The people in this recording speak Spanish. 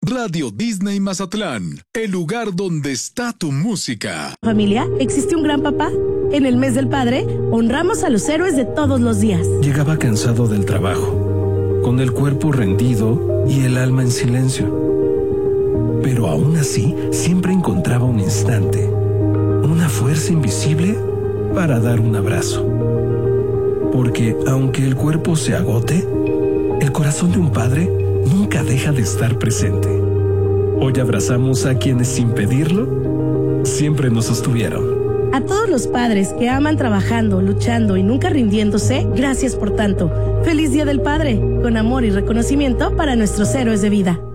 Radio Disney Mazatlán, el lugar donde está tu música. Familia, ¿existe un gran papá? En el mes del padre, honramos a los héroes de todos los días. Llegaba cansado del trabajo, con el cuerpo rendido y el alma en silencio. Pero aún así, siempre encontraba un instante, una fuerza invisible para dar un abrazo. Porque aunque el cuerpo se agote, el corazón de un padre nunca deja de estar presente. Hoy abrazamos a quienes sin pedirlo, siempre nos sostuvieron. A todos los padres que aman trabajando, luchando y nunca rindiéndose, gracias por tanto. ¡Feliz Día del Padre! Con amor y reconocimiento para nuestros héroes de vida.